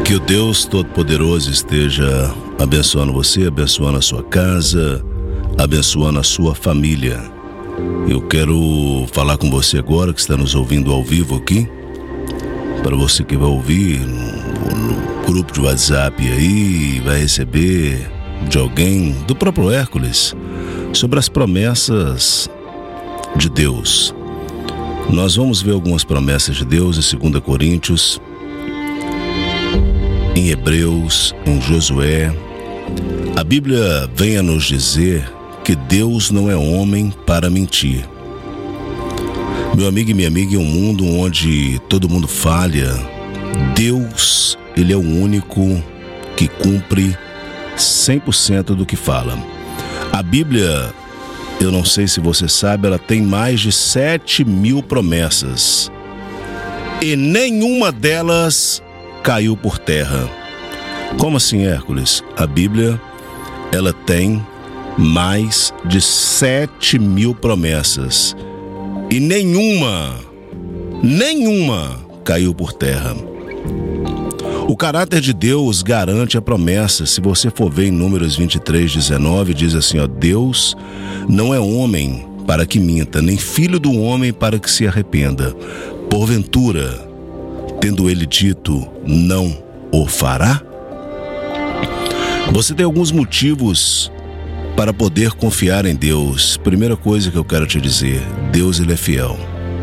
Que o Deus Todo-Poderoso esteja abençoando você, abençoando a sua casa, abençoando a sua família. Eu quero falar com você agora que está nos ouvindo ao vivo aqui, para você que vai ouvir no grupo de WhatsApp aí, vai receber de alguém, do próprio Hércules, sobre as promessas de Deus. Nós vamos ver algumas promessas de Deus em 2 Coríntios, em Hebreus, em Josué. A Bíblia vem a nos dizer que Deus não é homem para mentir. Meu amigo e minha amiga, em um mundo onde todo mundo falha, Deus, Ele é o único que cumpre 100% do que fala. A Bíblia, eu não sei se você sabe, ela tem mais de 7.000 promessas. E nenhuma delas caiu por terra. Como assim, Hércules? A Bíblia, ela tem mais de 7.000 promessas. E nenhuma caiu por terra. O caráter de Deus garante a promessa. Se você for ver em Números 23:19, diz assim, Deus não é homem para que minta, nem filho do homem para que se arrependa. Porventura, tendo ele dito, não o fará? Você tem alguns motivos para poder confiar em Deus. Primeira coisa que eu quero te dizer, Deus, Ele é fiel.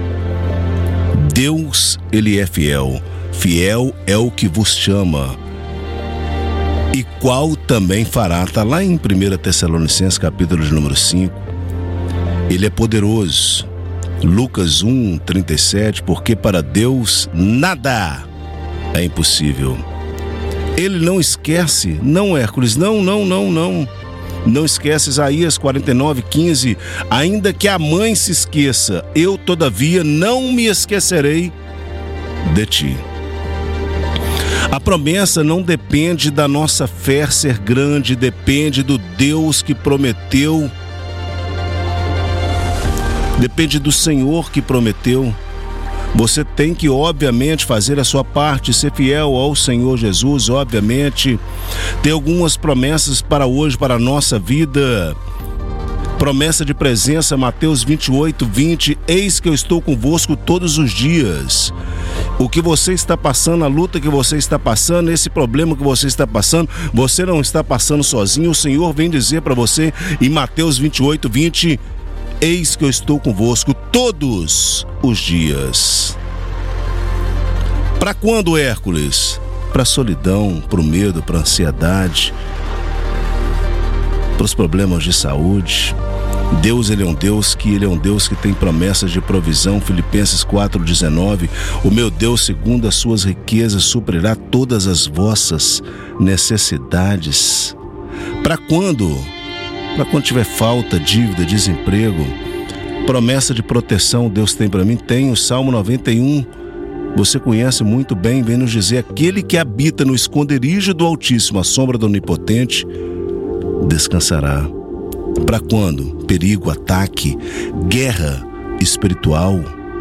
Deus, Ele é fiel. Fiel é o que vos chama, e qual também fará. Está lá em 1 Tessalonicenses, capítulo de número 5. Ele é poderoso. Lucas 1:37, porque para Deus nada é impossível. Ele não esquece, não, Hércules, não. Não esquece Isaías 49:15, ainda que a mãe se esqueça, eu todavia não me esquecerei de ti. A promessa não depende da nossa fé ser grande, depende do Deus que prometeu. Depende do Senhor que prometeu. Você tem que, obviamente, fazer a sua parte, ser fiel ao Senhor Jesus, obviamente. Tem algumas promessas para hoje, para a nossa vida. Promessa de presença, Mateus 28:20, eis que eu estou convosco todos os dias. O que você está passando, a luta que você está passando, esse problema que você está passando, você não está passando sozinho. O Senhor vem dizer para você em Mateus 28:20, eis que eu estou convosco todos os dias. Para quando, Hércules? Para a solidão, para o medo, para a ansiedade, para os problemas de saúde. Deus, Ele é um Deus que tem promessas de provisão. Filipenses 4:19, o meu Deus, segundo as suas riquezas, suprirá todas as vossas necessidades. Para quando? Para quando tiver falta, dívida, desemprego. Promessa de proteção Deus tem para mim? Tem. O Salmo 91, você conhece muito bem, vem nos dizer, aquele que habita no esconderijo do Altíssimo, à sombra do Onipotente, descansará. Para quando? Perigo, ataque, guerra espiritual.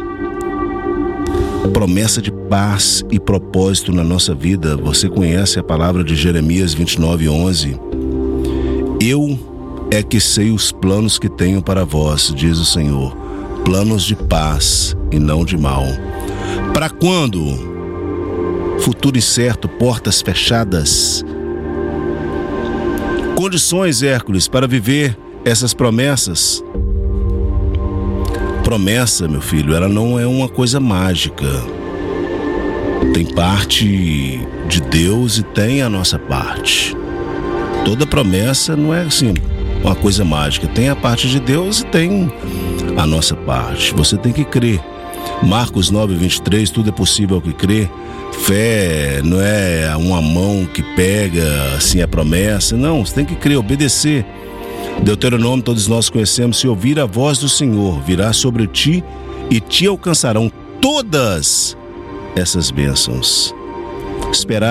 Promessa de paz e propósito na nossa vida. Você conhece a palavra de Jeremias 29:11. Eu é que sei os planos que tenho para vós, diz o Senhor, planos de paz e não de mal. Para quando? Futuro incerto, portas fechadas. Condições, Hércules, para viver essas promessas. Promessa, meu filho, ela não é uma coisa mágica. Tem parte de Deus e tem a nossa parte. Toda promessa não é assim uma coisa mágica. Tem a parte de Deus e tem a nossa parte. Você tem que crer. Marcos 9:23, tudo é possível ao que crê. Fé não é uma mão que pega assim a promessa. Não, você tem que crer, obedecer. Deuteronômio, todos nós conhecemos, se ouvir a voz do Senhor, virá sobre ti e te alcançarão todas essas bênçãos. Esperar